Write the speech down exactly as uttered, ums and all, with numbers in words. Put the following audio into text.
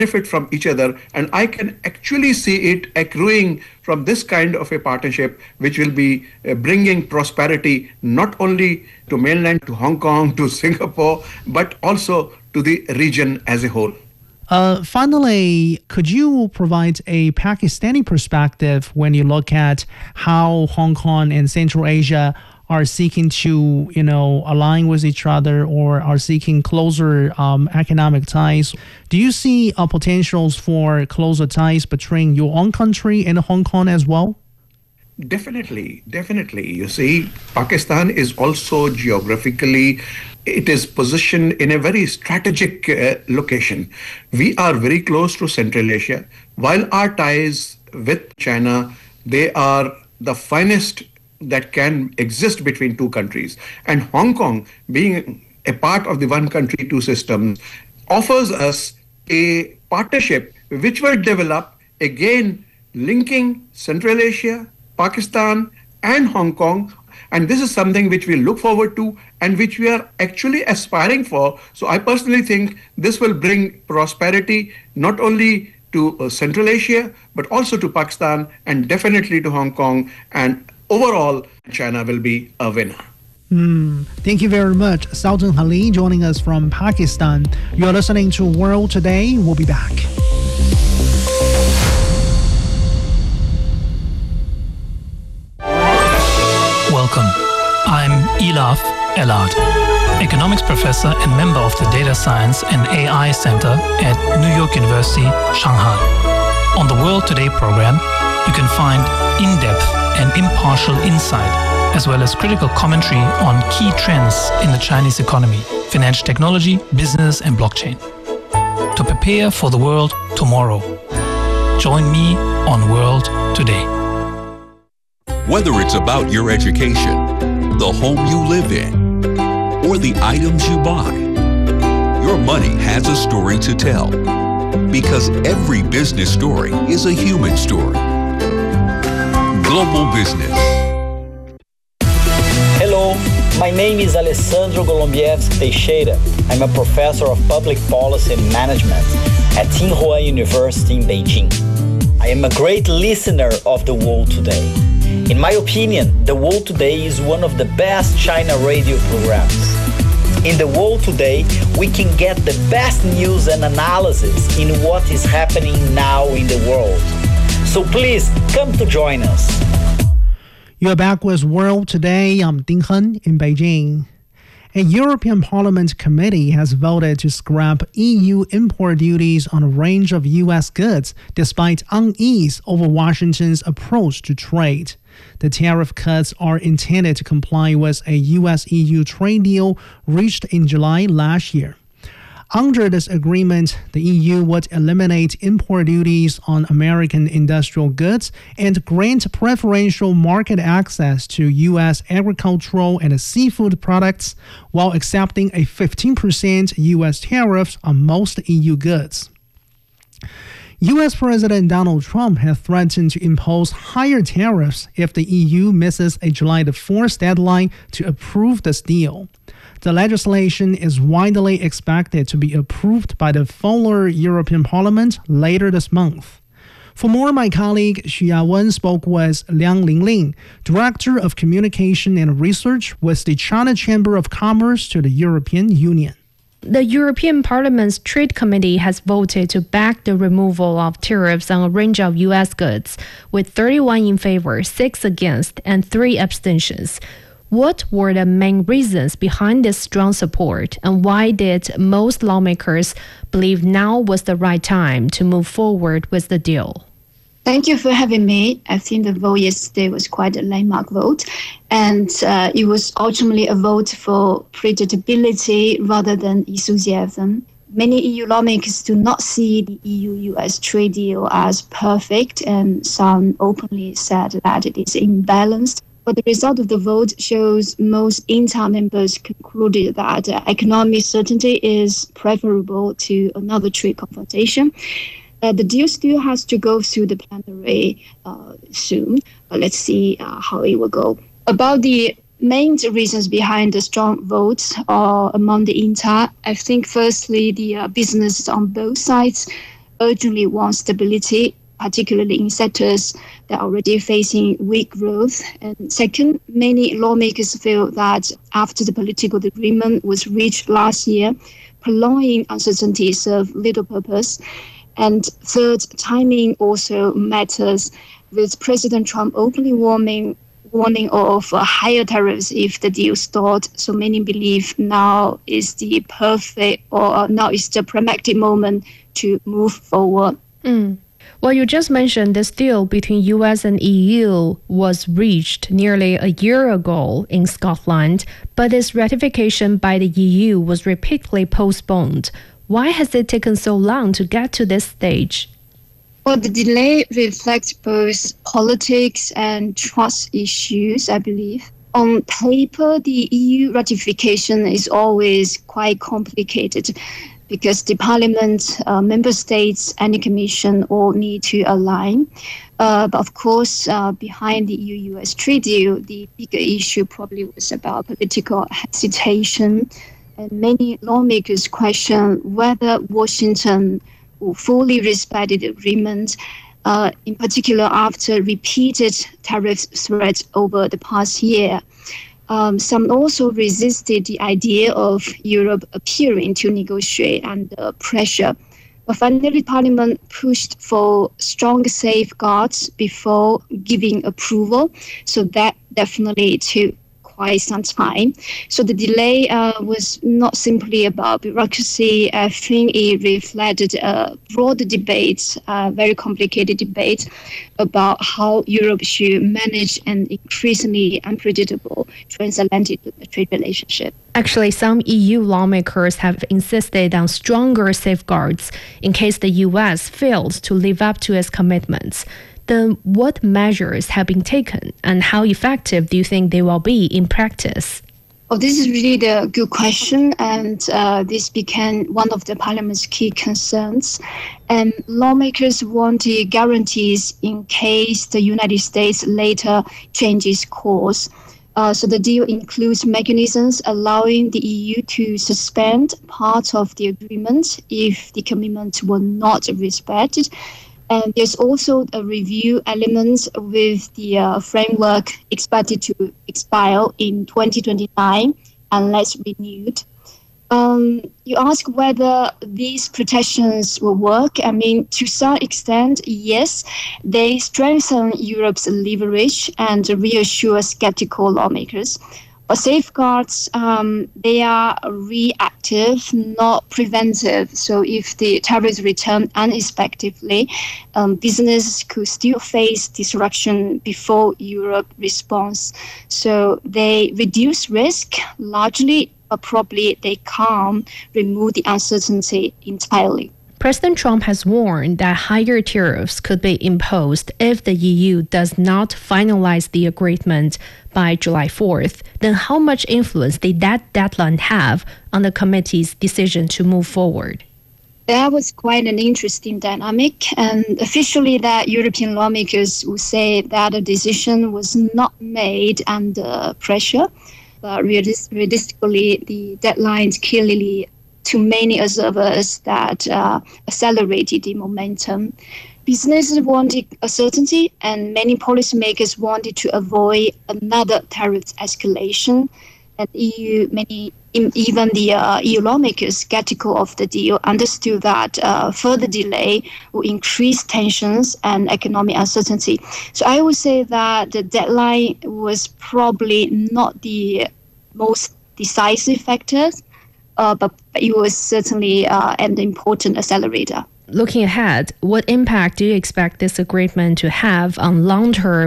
benefit from each other. And I can actually see it accruing from this kind of a partnership, which will be uh, bringing prosperity not only to mainland, to Hong Kong, to Singapore, but also to the region as a whole. Uh, finally, could you provide a Pakistani perspective when you look at how Hong Kong and Central Asia are seeking to, you know, align with each other or are seeking closer um, economic ties? Do you see uh, potentials for closer ties between your own country and Hong Kong as well? Definitely, definitely. You see, Pakistan is also geographically, it is positioned in a very strategic uh, location. We are very close to Central Asia. While our ties with China, they are the finest that can exist between two countries. And Hong Kong, being a part of the one country, two systems, offers us a partnership which will develop, again, linking Central Asia, Pakistan, and Hong Kong. And this is something which we look forward to and which we are actually aspiring for. So I personally think this will bring prosperity not only to uh, Central Asia, but also to Pakistan and definitely to Hong Kong. And overall, China will be a winner. Mm, thank you very much, Sultan Ali, joining us from Pakistan. You're listening to World Today. We'll be back. Welcome. I'm Elaf Elad, economics professor and member of the Data Science and A I Center at New York University, Shanghai. On the World Today program, you can find in-depth and impartial insight, as well as critical commentary on key trends in the Chinese economy, financial technology, business, and blockchain. To prepare for the world tomorrow, join me on World Today. Whether it's about your education, the home you live in, or the items you buy, your money has a story to tell. Because every business story is a human story. Global Business. Hello, my name is Alessandro Golombieski Teixeira. I'm a professor of public policy and management at Tsinghua University in Beijing. I am a great listener of The World Today. In my opinion, The World Today is one of the best China radio programs. In The World Today, we can get the best news and analysis in what is happening now in the world. So please, come to join us. You're back with World Today. I'm Ding Hen in Beijing. A European Parliament committee has voted to scrap E U import duties on a range of U S goods, despite unease over Washington's approach to trade. The tariff cuts are intended to comply with a U S E U trade deal reached in July last year. Under this agreement, the E U would eliminate import duties on American industrial goods and grant preferential market access to U S agricultural and seafood products, while accepting a fifteen percent U S tariff on most E U goods. U S President Donald Trump has threatened to impose higher tariffs if the E U misses a July the fourth deadline to approve this deal. The legislation is widely expected to be approved by the fuller European Parliament later this month. For more, my colleague Xu Yawen spoke with Liang Lingling, Director of Communication and Research with the China Chamber of Commerce to the European Union. The European Parliament's Trade Committee has voted to back the removal of tariffs on a range of U S goods, with thirty-one in favor, six against, and three abstentions. What were the main reasons behind this strong support, and why did most lawmakers believe now was the right time to move forward with the deal? Thank you for having me. I think the vote yesterday was quite a landmark vote, and uh, it was ultimately a vote for predictability rather than enthusiasm. Many E U lawmakers do not see the E U U S trade deal as perfect, and some openly said that it is imbalanced. But the result of the vote shows most I N T A members concluded that uh, economic certainty is preferable to another trade confrontation. Uh, the deal still has to go through the plenary uh, soon, but let's see uh, how it will go. About the main reasons behind the strong votes uh, among the I N T A, I think firstly the uh, businesses on both sides urgently want stability, particularly in sectors that are already facing weak growth. And second, many lawmakers feel that after the political agreement was reached last year, prolonging uncertainty serves little purpose. And third, timing also matters, with President Trump openly warning warning of uh, higher tariffs if the deal stalled. So many believe now is the perfect or now is the pragmatic moment to move forward. Mm. Well, you just mentioned this deal between U S and E U was reached nearly a year ago in Scotland, but its ratification by the E U was repeatedly postponed. Why has it taken so long to get to this stage? Well, the delay reflects both politics and trust issues, I believe. On paper, the E U ratification is always quite complicated because the Parliament, uh, Member States, and the Commission all need to align. Uh, but of course, uh, behind the E U U S trade deal, the bigger issue probably was about political hesitation. And many lawmakers question whether Washington will fully respect the agreement, uh, in particular after repeated tariff threats over the past year. Um, some also resisted the idea of Europe appearing to negotiate under pressure. But finally, Parliament pushed for strong safeguards before giving approval. So that definitely took quite some time. So the delay uh, was not simply about bureaucracy. I think it reflected a broader debate, a very complicated debate about how Europe should manage an increasingly unpredictable transatlantic trade relationship. Actually, some E U lawmakers have insisted on stronger safeguards in case the U S fails to live up to its commitments. Then what measures have been taken and how effective do you think they will be in practice? Oh, this is really the good question, and uh, this became one of the Parliament's key concerns. And lawmakers wanted guarantees in case the United States later changes course. Uh, so the deal includes mechanisms allowing the E U to suspend part of the agreement if the commitments were not respected. And there's also a review element with the uh, framework expected to expire in twenty twenty-nine unless renewed. Um, you ask whether these protections will work. I mean, to some extent, yes, they strengthen Europe's leverage and reassure skeptical lawmakers. But safeguards, um, they are reactive, not preventive. So if the tariffs return unexpectedly, um, business could still face disruption before Europe responds. So they reduce risk largely, but probably they can't remove the uncertainty entirely. President Trump has warned that higher tariffs could be imposed if the E U does not finalize the agreement by July fourth. Then how much influence did that deadline have on the committee's decision to move forward? That was quite an interesting dynamic, and officially that European lawmakers would say that the decision was not made under pressure, but realistically the deadlines clearly to many observers that uh, accelerated the momentum. Businesses wanted a certainty, and many policymakers wanted to avoid another tariff escalation. And E U, many, even the uh, E U lawmakers skeptical of the deal, understood that uh, further delay will increase tensions and economic uncertainty. So I would say that the deadline was probably not the most decisive factor, Uh, but it was certainly uh, an important accelerator. Looking ahead, what impact do you expect this agreement to have on long-term